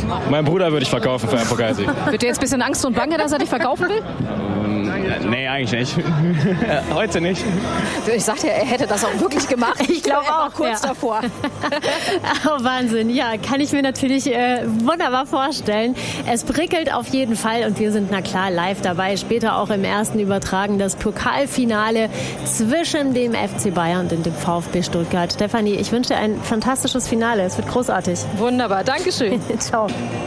Mein Bruder würde ich verkaufen für einen Pokalsieg. Wird dir jetzt ein bisschen Angst und Bange, dass er dich verkaufen will? Nee, eigentlich nicht. Heute nicht. Ich sagte ja, er hätte das auch wirklich gemacht. Ich glaube auch. Kurz davor. Oh, Wahnsinn. Ja, kann ich mir natürlich wunderbar vorstellen. Es prickelt auf jeden Fall und wir sind na klar live dabei. Später auch im ersten Übertragen das Pokalfinale zwischen dem FC Bayern und dem VfB Stuttgart. Stefanie, ich wünsche dir ein fantastisches Finale. Es wird großartig. Wunderbar. Dankeschön. Ciao.